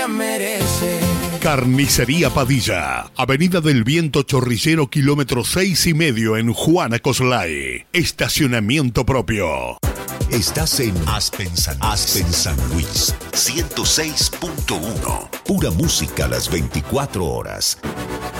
ella merece. Carnicería Padilla, Avenida del Viento Chorrillero, kilómetro 6,5 en Juana Coslay. Estacionamiento propio. Estás en Aspen San Luis 106.1. Pura música las 24 horas.